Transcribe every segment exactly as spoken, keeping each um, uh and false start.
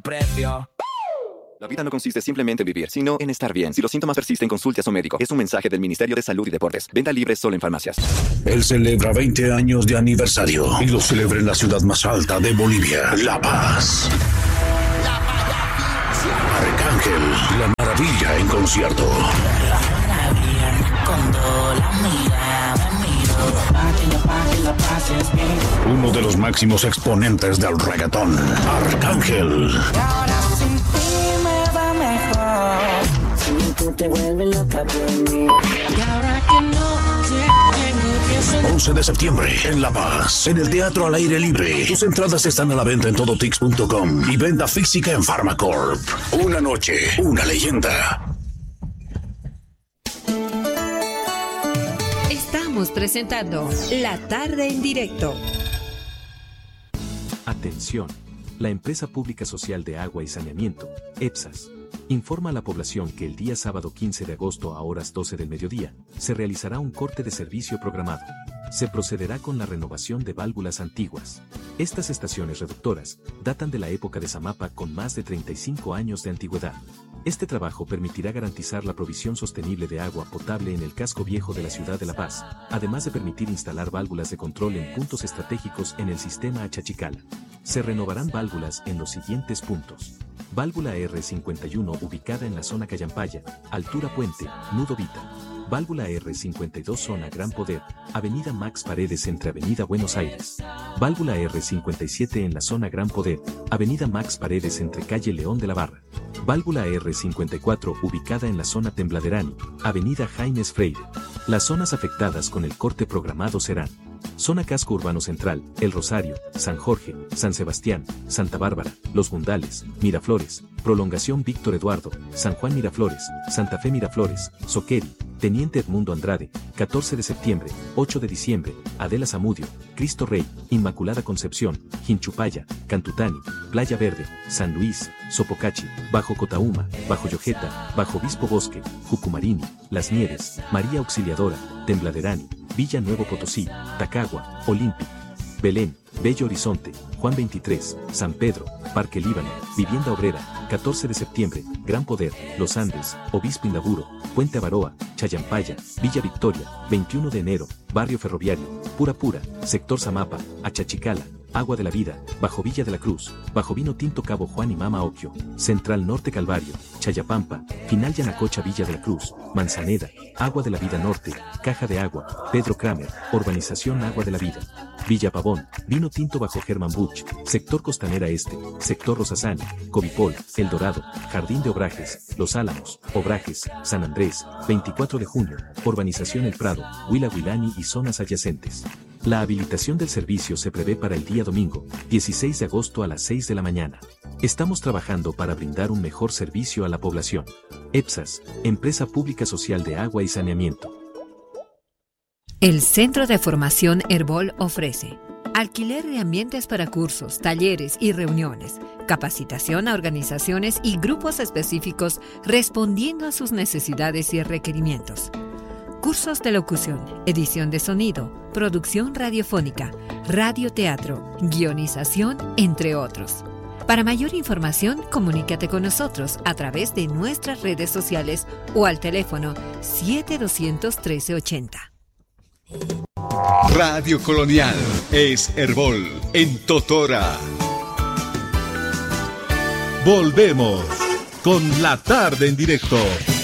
precio. La vida no consiste simplemente en vivir, sino en estar bien. Si los síntomas persisten, consulte a su médico. Es un mensaje del Ministerio de Salud y Deportes. Venta libre solo en farmacias. Él celebra veinte años de aniversario y lo celebra en la ciudad más alta de Bolivia, La Paz. Arcángel, la maravilla en concierto. Uno de los máximos exponentes del reggaetón, Arcángel. once de septiembre en La Paz, en el Teatro al Aire Libre. Tus entradas están a la venta en todotix punto com y venta física en Pharmacorp. Una noche, una leyenda. Estamos presentando La Tarde en Directo. Atención. La Empresa Pública Social de Agua y Saneamiento, EPSAS, informa a la población que el día sábado quince de agosto a horas doce del mediodía, se realizará un corte de servicio programado. Se procederá con la renovación de válvulas antiguas. Estas estaciones reductoras datan de la época de Zamapa con más de treinta y cinco años de antigüedad. Este trabajo permitirá garantizar la provisión sostenible de agua potable en el casco viejo de la ciudad de La Paz, además de permitir instalar válvulas de control en puntos estratégicos en el sistema Achachicala. Se renovarán válvulas en los siguientes puntos. Válvula R cincuenta y uno ubicada en la zona Callampaya, altura Puente, Nudo Vita. Válvula R cincuenta y dos zona Gran Poder, Avenida Max Paredes entre Avenida Buenos Aires. Válvula R cincuenta y siete en la zona Gran Poder, Avenida Max Paredes entre Calle León de la Barra. Válvula R cincuenta y cuatro ubicada en la zona Tembladerani, Avenida Jaimes Freire. Las zonas afectadas con el corte programado serán Zona Casco Urbano Central, El Rosario, San Jorge, San Sebastián, Santa Bárbara, Los Gundales, Miraflores, Prolongación Víctor Eduardo, San Juan Miraflores, Santa Fe Miraflores, Soqueri, Teniente Edmundo Andrade, catorce de septiembre, ocho de diciembre, Adela Zamudio, Cristo Rey, Inmaculada Concepción, Jinchupaya, Cantutani, Playa Verde, San Luis, Sopocachi, Bajo Cotauma, Bajo Yojeta, Bajo Obispo Bosque, Jucumarini, Las Nieves, María Auxiliadora, Tembladerani, Villa Nuevo Potosí, Tacagua, Olímpic, Belén, Bello Horizonte, Juan veintitrés, San Pedro, Parque Líbano, Vivienda Obrera, catorce de septiembre, Gran Poder, Los Andes, Obispo Indaburo, Puente Avaroa, Chayampaya, Villa Victoria, veintiuno de enero, Barrio Ferroviario, Pura Pura, Sector Zamapa, Achachicala, Agua de la Vida, Bajo Villa de la Cruz, Bajo Vino Tinto Cabo Juan y Mama Occhio, Central Norte Calvario, Chayapampa, Final Yanacocha Villa de la Cruz, Manzaneda, Agua de la Vida Norte, Caja de Agua, Pedro Kramer, Urbanización Agua de la Vida, Villa Pavón, Vino Tinto Bajo Germán Buch, Sector Costanera Este, Sector Rosasani, Covipol, El Dorado, Jardín de Obrajes, Los Álamos, Obrajes, San Andrés, veinticuatro de junio, Urbanización El Prado, Huila Huilani y zonas adyacentes. La habilitación del servicio se prevé para el día domingo, dieciséis de agosto a las seis de la mañana. Estamos trabajando para brindar un mejor servicio a la población. EPSAS, Empresa Pública Social de Agua y Saneamiento. El Centro de Formación Herbol ofrece alquiler de ambientes para cursos, talleres y reuniones, capacitación a organizaciones y grupos específicos respondiendo a sus necesidades y requerimientos. Cursos de locución, edición de sonido, producción radiofónica, radioteatro, guionización, entre otros. Para mayor información, comunícate con nosotros a través de nuestras redes sociales o al teléfono siete dos uno tres, uno tres ocho cero. Radio Colonial es Herbol en Totora. Volvemos con La Tarde en Directo.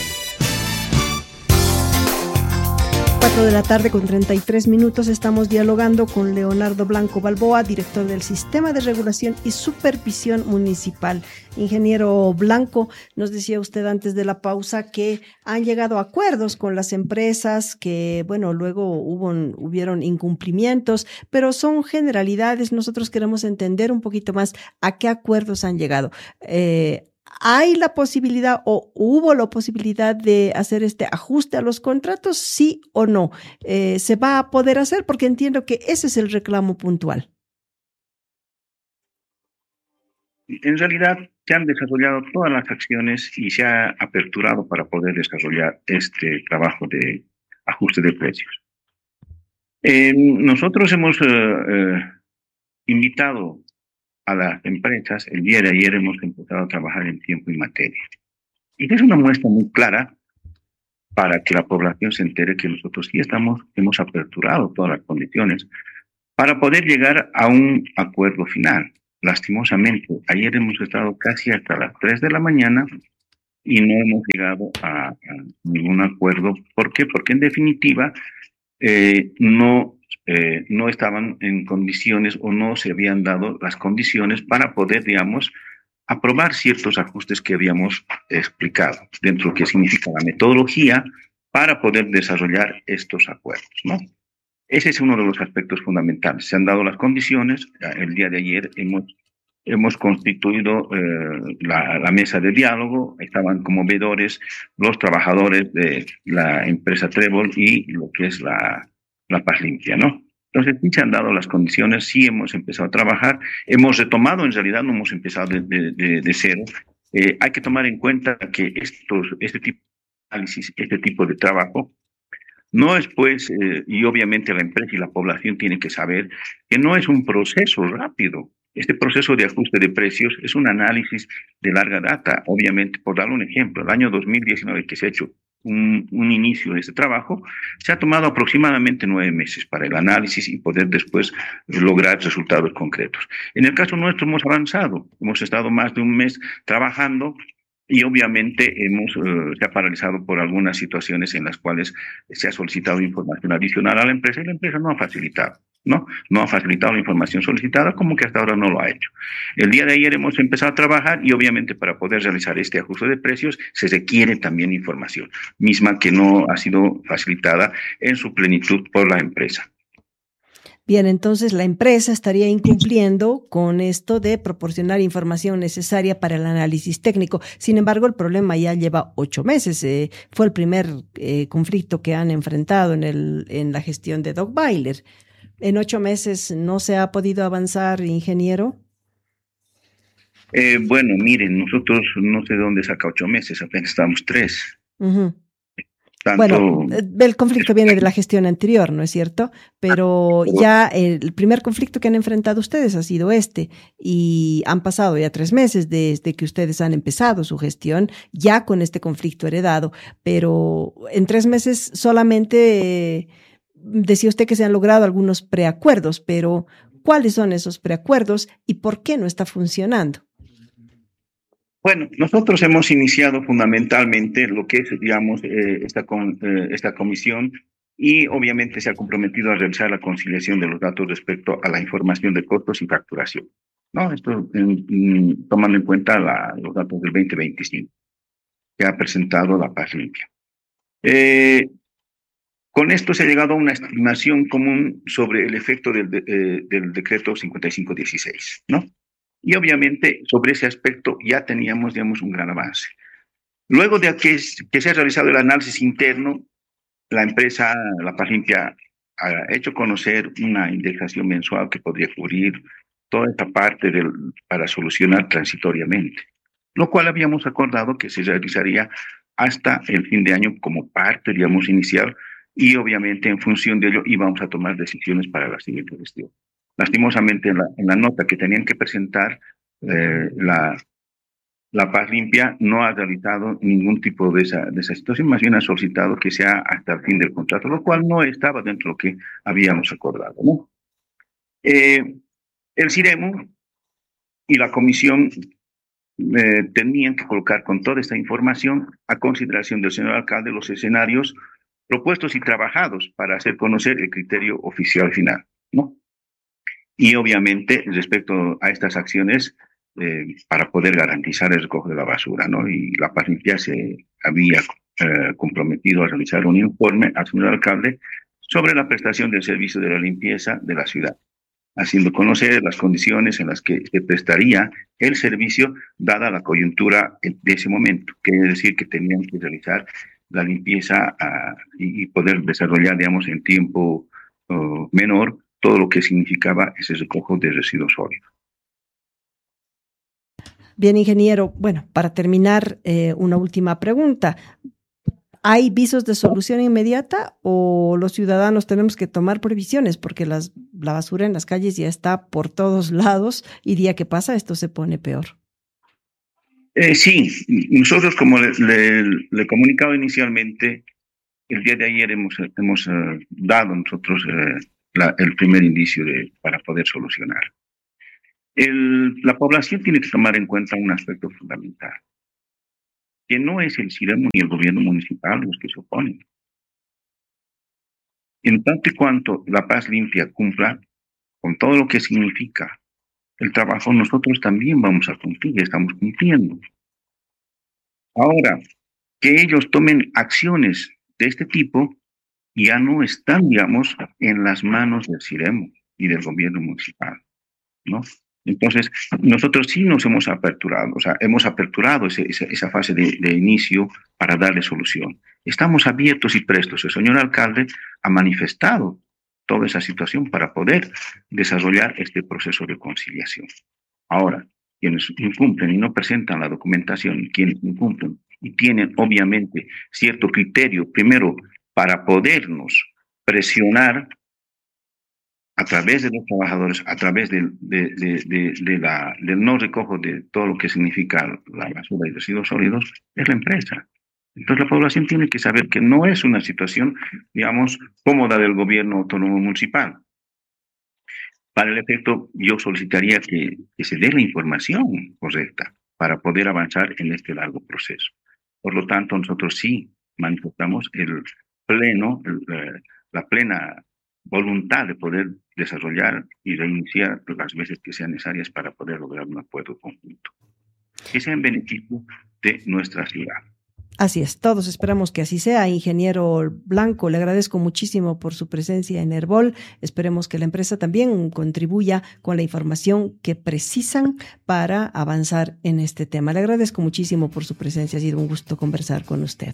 cuatro de la tarde con treinta y tres minutos estamos dialogando con Leonardo Blanco Balboa, director del Sistema de Regulación y Supervisión Municipal. Ingeniero Blanco, nos decía usted antes de la pausa que han llegado a acuerdos con las empresas, que bueno, luego hubo, hubieron incumplimientos, pero son generalidades. Nosotros queremos entender un poquito más a qué acuerdos han llegado. Eh, ¿Hay la posibilidad o hubo la posibilidad de hacer este ajuste a los contratos? ¿Sí o no? Eh, ¿Se va a poder hacer? Porque entiendo que ese es el reclamo puntual. En realidad se han desarrollado todas las acciones y se ha aperturado para poder desarrollar este trabajo de ajuste de precios. Eh, nosotros hemos eh, eh, invitado a las empresas, el día de ayer hemos empezado a trabajar en tiempo y materia. Y es una muestra muy clara para que la población se entere que nosotros sí estamos, hemos aperturado todas las condiciones para poder llegar a un acuerdo final. Lastimosamente, ayer hemos estado casi hasta las tres de la mañana y no hemos llegado a, a ningún acuerdo. ¿Por qué? Porque en definitiva eh, no, eh, no estaban en condiciones o no se habían dado las condiciones para poder, digamos, aprobar ciertos ajustes que habíamos explicado dentro de lo que significa la metodología para poder desarrollar estos acuerdos, ¿no? Ese es uno de los aspectos fundamentales. Se han dado las condiciones. El día de ayer hemos, hemos constituido eh, la, la mesa de diálogo. Estaban como veedores los trabajadores de la empresa Trébol y lo que es la, la Paz Limpia, ¿no? Entonces, sí se han dado las condiciones, sí hemos empezado a trabajar, hemos retomado, en realidad no hemos empezado de, de, de, de cero. Eh, hay que tomar en cuenta que estos, este tipo de análisis, este tipo de trabajo, no es pues, eh, y obviamente la empresa y la población tienen que saber que no es un proceso rápido. Este proceso de ajuste de precios es un análisis de larga data. Obviamente, por dar un ejemplo, el año dos mil diecinueve que se ha hecho un, un inicio de este trabajo, se ha tomado aproximadamente nueve meses para el análisis y poder después lograr resultados concretos. En el caso nuestro hemos avanzado, hemos estado más de un mes trabajando. Y obviamente hemos, eh, se ha paralizado por algunas situaciones en las cuales se ha solicitado información adicional a la empresa y la empresa no ha facilitado, ¿no? No ha facilitado la información solicitada, como que hasta ahora no lo ha hecho. El día de ayer hemos empezado a trabajar y obviamente para poder realizar este ajuste de precios se requiere también información, misma que no ha sido facilitada en su plenitud por la empresa. Bien, entonces la empresa estaría incumpliendo con esto de proporcionar información necesaria para el análisis técnico. Sin embargo, el problema ya lleva ocho meses. Eh, fue el primer eh, conflicto que han enfrentado en, el, en la gestión de Dockweiler. ¿En ocho meses no se ha podido avanzar, ingeniero? Eh, bueno, miren, nosotros no sé de dónde saca ocho meses, apenas estamos tres. Uh-huh. Tanto... Bueno, el conflicto viene de la gestión anterior, ¿no es cierto? Pero ya el primer conflicto que han enfrentado ustedes ha sido este y han pasado ya tres meses desde que ustedes han empezado su gestión ya con este conflicto heredado, pero en tres meses solamente eh, decía usted que se han logrado algunos preacuerdos, pero ¿cuáles son esos preacuerdos y por qué no está funcionando? Bueno, nosotros hemos iniciado fundamentalmente lo que es, digamos, eh, esta, con, eh, esta comisión y obviamente se ha comprometido a realizar la conciliación de los datos respecto a la información de costos y facturación, ¿no? Esto en, en, tomando en cuenta la, los datos del veinte veinticinco que ha presentado la Paz Limpia. Eh, con esto se ha llegado a una estimación común sobre el efecto del, de, eh, del decreto cincuenta y cinco dieciséis, ¿no? Y obviamente sobre ese aspecto ya teníamos, digamos, un gran avance. Luego de que, que se ha realizado el análisis interno, la empresa, la Paz Limpia, ha hecho conocer una indexación mensual que podría cubrir toda esta parte del, para solucionar transitoriamente, lo cual habíamos acordado que se realizaría hasta el fin de año como parte, digamos, inicial, y obviamente en función de ello íbamos a tomar decisiones para la siguiente gestión. Lastimosamente, en la, en la nota que tenían que presentar, eh, la, la Paz Limpia no ha realizado ningún tipo de esa, de esa situación, más bien ha solicitado que sea hasta el fin del contrato, lo cual no estaba dentro de lo que habíamos acordado, ¿no? Eh, el CIREMO y la comisión eh, tenían que colocar con toda esta información a consideración del señor alcalde los escenarios propuestos y trabajados para hacer conocer el criterio oficial final, ¿no? Y obviamente respecto a estas acciones eh, para poder garantizar el recojo de la basura, ¿no? Y la Paz Limpia se había eh, comprometido a realizar un informe al señor alcalde sobre la prestación del servicio de la limpieza de la ciudad, haciendo conocer las condiciones en las que se prestaría el servicio dada la coyuntura de ese momento, que es decir, que tenían que realizar la limpieza uh, y, y poder desarrollar, digamos, en tiempo uh, menor todo lo que significaba ese recojo de residuos sólidos. Bien, ingeniero. Bueno, para terminar, eh, una última pregunta. ¿Hay visos de solución inmediata o los ciudadanos tenemos que tomar previsiones? Porque las, la basura en las calles ya está por todos lados y día que pasa esto se pone peor. Eh, sí, nosotros como le, le, le he comunicado inicialmente, el día de ayer hemos, hemos uh, dado nosotros uh, la, el primer indicio de, para poder solucionar. El, la población tiene que tomar en cuenta un aspecto fundamental, que no es el CIREMO ni el gobierno municipal los que se oponen. En tanto y cuanto La Paz Limpia cumpla con todo lo que significa el trabajo, nosotros también vamos a cumplir, estamos cumpliendo. Ahora, que ellos tomen acciones de este tipo ya no están, digamos, en las manos del CIREMO y del gobierno municipal, ¿no? Entonces, nosotros sí nos hemos aperturado, o sea, hemos aperturado ese, esa, esa fase de, de inicio para darle solución. Estamos abiertos y prestos. El señor alcalde ha manifestado toda esa situación para poder desarrollar este proceso de conciliación. Ahora, quienes incumplen y no presentan la documentación, quienes incumplen y tienen obviamente cierto criterio, primero, para podernos presionar a través de los trabajadores, a través de, de, de, de, de la, del no recojo de todo lo que significa la basura y residuos sólidos, es la empresa. Entonces la población tiene que saber que no es una situación, digamos, cómoda del gobierno autónomo municipal. Para el efecto, yo solicitaría que, que se dé la información correcta para poder avanzar en este largo proceso. Por lo tanto, nosotros sí manifestamos el pleno, el, la plena voluntad de poder desarrollar y reiniciar las veces que sean necesarias para poder lograr un acuerdo conjunto, que sea en beneficio de nuestra ciudad. Así es, todos esperamos que así sea. Ingeniero Blanco, le agradezco muchísimo por su presencia en Herbol. Esperemos que la empresa también contribuya con la información que precisan para avanzar en este tema. Le agradezco muchísimo por su presencia, ha sido un gusto conversar con usted.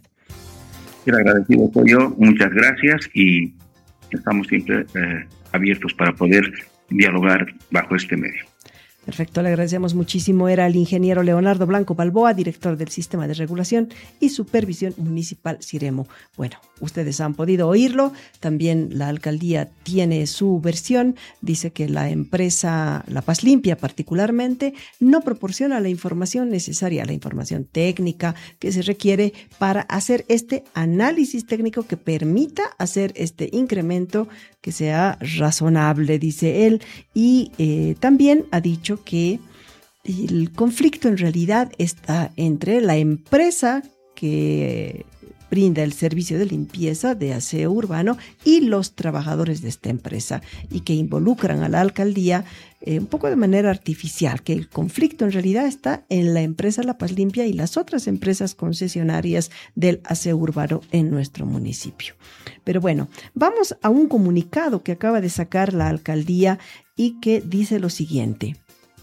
El agradecido soy yo, muchas gracias y estamos siempre eh, abiertos para poder dialogar bajo este medio. Perfecto, le agradecemos muchísimo. Era el ingeniero Leonardo Blanco Balboa, director del Sistema de Regulación y Supervisión Municipal CIREMO. Bueno, ustedes han podido oírlo, también la alcaldía tiene su versión, dice que la empresa La Paz Limpia particularmente no proporciona la información necesaria, la información técnica que se requiere para hacer este análisis técnico que permita hacer este incremento que sea razonable, dice él, y eh, también ha dicho que el conflicto en realidad está entre la empresa que brinda el servicio de limpieza de aseo urbano y los trabajadores de esta empresa y que involucran a la alcaldía eh, un poco de manera artificial, que el conflicto en realidad está en la empresa La Paz Limpia y las otras empresas concesionarias del aseo urbano en nuestro municipio. Pero bueno, vamos a un comunicado que acaba de sacar la alcaldía y que dice lo siguiente.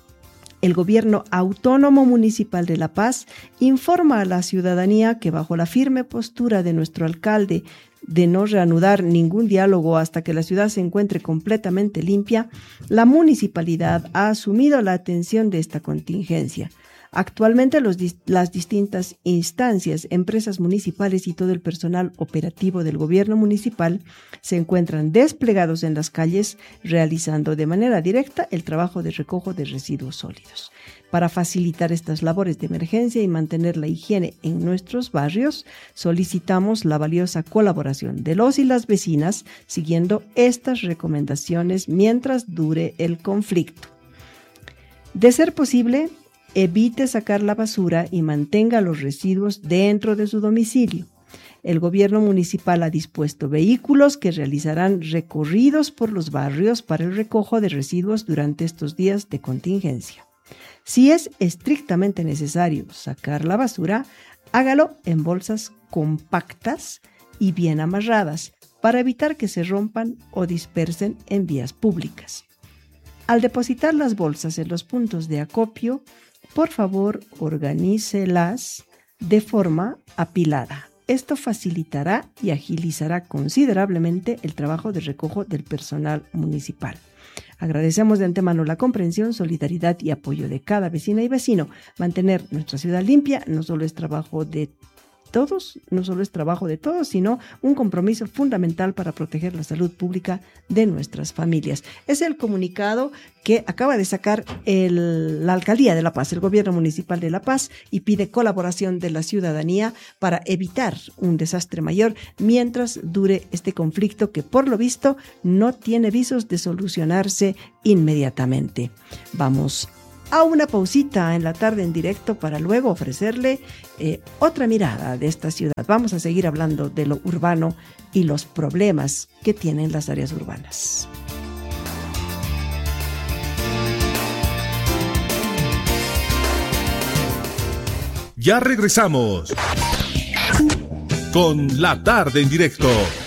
El Gobierno Autónomo Municipal de La Paz informa a la ciudadanía que bajo la firme postura de nuestro alcalde de no reanudar ningún diálogo hasta que la ciudad se encuentre completamente limpia, la municipalidad ha asumido la atención de esta contingencia. Actualmente los, las distintas instancias, empresas municipales y todo el personal operativo del gobierno municipal se encuentran desplegados en las calles realizando de manera directa el trabajo de recojo de residuos sólidos. Para facilitar estas labores de emergencia y mantener la higiene en nuestros barrios, solicitamos la valiosa colaboración de los y las vecinas siguiendo estas recomendaciones mientras dure el conflicto. De ser posible, evite sacar la basura y mantenga los residuos dentro de su domicilio. El gobierno municipal ha dispuesto vehículos que realizarán recorridos por los barrios para el recojo de residuos durante estos días de contingencia. Si es estrictamente necesario sacar la basura, hágalo en bolsas compactas y bien amarradas para evitar que se rompan o dispersen en vías públicas. Al depositar las bolsas en los puntos de acopio, por favor, organícelas de forma apilada. Esto facilitará y agilizará considerablemente el trabajo de recojo del personal municipal. Agradecemos de antemano la comprensión, solidaridad y apoyo de cada vecina y vecino. Mantener nuestra ciudad limpia no solo es trabajo de todos, no solo es trabajo de todos, sino un compromiso fundamental para proteger la salud pública de nuestras familias. Es el comunicado que acaba de sacar el, la Alcaldía de La Paz, el Gobierno Municipal de La Paz, y pide colaboración de la ciudadanía para evitar un desastre mayor mientras dure este conflicto que, por lo visto, no tiene visos de solucionarse inmediatamente. Vamos a una pausita en la tarde en directo para luego ofrecerle eh, otra mirada de esta ciudad. Vamos a seguir hablando de lo urbano y los problemas que tienen las áreas urbanas. Ya regresamos con La Tarde en Directo.